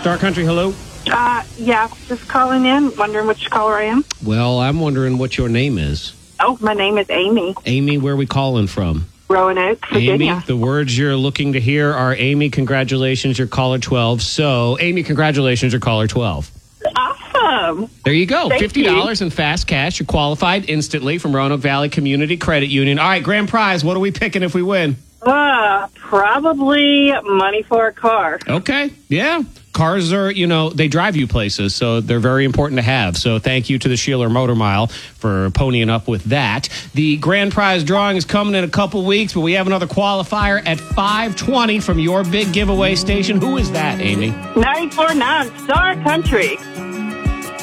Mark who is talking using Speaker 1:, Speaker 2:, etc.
Speaker 1: Star Country, hello.
Speaker 2: Yeah, just calling in, wondering which caller I am.
Speaker 1: Well, I'm wondering what your name is.
Speaker 2: Oh, my name is Amy.
Speaker 1: Amy, where are we calling from?
Speaker 2: Roanoke, Virginia.
Speaker 1: Amy, the words you're looking to hear are, Amy, congratulations, you're caller 12. So, Amy, congratulations, you're caller 12.
Speaker 2: Awesome.
Speaker 1: There you go.
Speaker 2: Thank
Speaker 1: $50 in fast cash. You're qualified instantly from Roanoke Valley Community Credit Union. All right, grand prize. What are we picking if we win?
Speaker 2: Probably money for a car.
Speaker 1: Okay. Yeah. Cars are, they drive you places, so they're very important to have. So thank you to the Sheeler Motor Mile for ponying up with that. The grand prize drawing is coming in a couple weeks, but we have another qualifier at 5:20 from your big giveaway station. Who is that, Amy?
Speaker 2: 94.9 Star Country.